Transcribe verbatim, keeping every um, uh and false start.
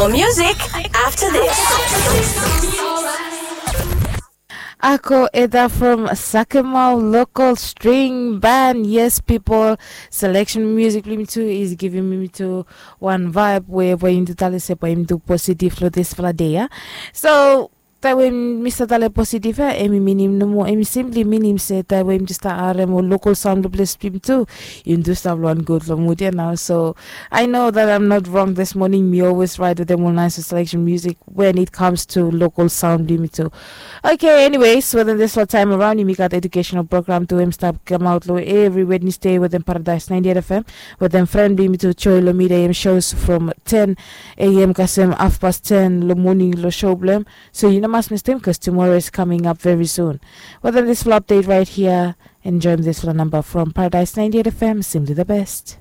More music after this. Ako Eda from Sakemau local string band. Yes, people, selection music me too is giving me to one vibe where we into tale se pa into positive lo this fladea. So that way Mister Tale positive emi minim no more emi simply minim se that way just are mo local sound place pim too. You do stuff one good for mood now. So I know that I'm not wrong this morning. Me always right with them all nice selection music when it comes to local sound me too. Okay, anyways, within this whole time around, you make out educational program to him stop come out low every Wednesday with them Paradise ninety-eight F M with them friendly me to Choilo Media shows from ten a.m. Kasem half past ten lo morning lo show blem. So you know must miss them because tomorrow is coming up very soon. Within this full update right here, enjoy this full number from Paradise ninety-eight F M, simply the best.